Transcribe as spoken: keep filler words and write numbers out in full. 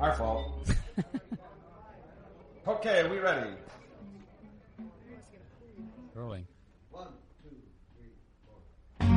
Our fault. Okay, are we ready? Rolling. One.